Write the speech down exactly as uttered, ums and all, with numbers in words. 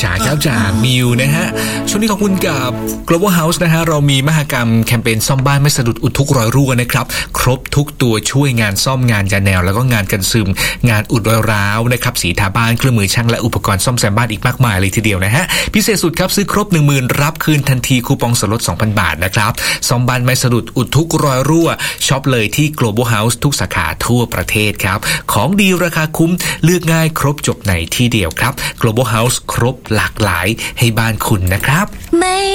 ฉาครับจากมิวนะฮะช่วงนี้ขอบคุณกับ Global House นะฮะเรามีมหกรรมแคมเปญซ่อมบ้านไม่สะดุดอุดทุกรอยรั่วนะครับครบทุกตัวช่วยงานซ่อมงานยาแนวแล้วก็งานกันซึมงานอุดรอยร้าวนะครับสีทาบ้านเครื่องมือช่างและอุปกรณ์ซ่อมแซมบ้านอีกมากมายเลยทีเดียวนะฮะพิเศษสุดครับซื้อครบ หนึ่งหมื่น รับคืนทันทีคูปองส่วนลด สองพัน บาทนะครับซ่อมบ้านไม่สะดุดอุดทุกรอยรั่วช็อปเลยที่ Global House ทุกสาขาทั่วประเทศครับของดีราคาคุ้มเลือกง่ายครบจบในที่เดียวครับ Global House ครบหลากหลายให้บ้านคุณนะครับ